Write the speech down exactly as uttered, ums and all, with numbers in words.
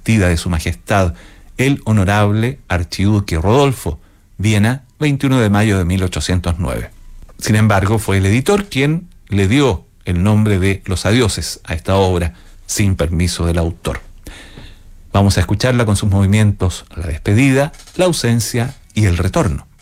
partida de Su Majestad el Honorable Archiduque Rodolfo, Viena, veintiuno de mayo de mil ochocientos nueve. Sin embargo, fue el editor quien le dio el nombre de Los Adioses a esta obra, sin permiso del autor. Vamos a escucharla con sus movimientos: la despedida, la ausencia y el retorno.